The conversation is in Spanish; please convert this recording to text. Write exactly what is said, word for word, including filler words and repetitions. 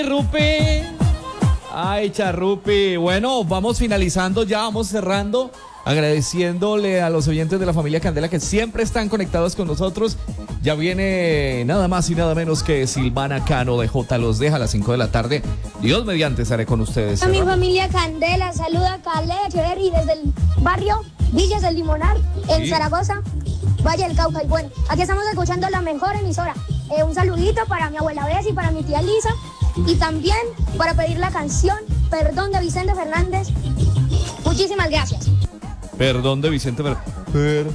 Rupi. Ay, Charrupi. Bueno, vamos finalizando ya, vamos cerrando, agradeciéndole a los oyentes de la familia Candela que siempre están conectados con nosotros. Ya viene nada más y nada menos que Silvana Cano de J los deja a las cinco de la tarde. Dios mediante estaré con ustedes. A mi familia Candela, saluda a Calé Echeverry desde el barrio Villas del Limonar, en Sí. Zaragoza, Valle del Cauca. Y bueno, aquí estamos escuchando la mejor emisora. Eh, un saludito para mi abuela Bessie, para mi tía Lisa, y también para pedir la canción Perdón de Vicente Fernández. Muchísimas gracias. Perdón de Vicente Fernández.